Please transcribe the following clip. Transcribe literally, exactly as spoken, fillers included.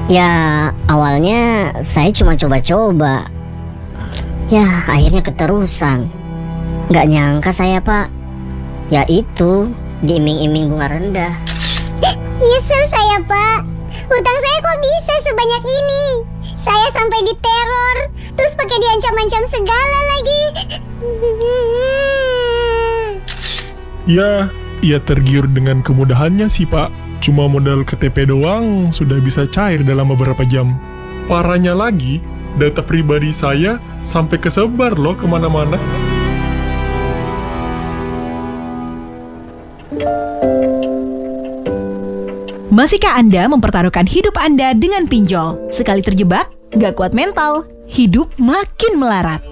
Ya, awalnya saya cuma coba-coba. Ya, akhirnya keterusan. Nggak nyangka saya, Pak. Ya itu, diiming-iming bunga rendah. Nyesel saya, Pak. Hutang saya kok bisa sebanyak ini? Saya sampai diteror, terus pakai diancam-ancam segala lagi. Ya, ia tergiur dengan kemudahannya sih Pak. Cuma modal K T P doang sudah bisa cair dalam beberapa jam. Parahnya lagi, data pribadi saya sampai kesebar loh kemana-mana. Masihkah Anda mempertaruhkan hidup Anda dengan pinjol? Sekali terjebak, gak kuat mental, hidup makin melarat.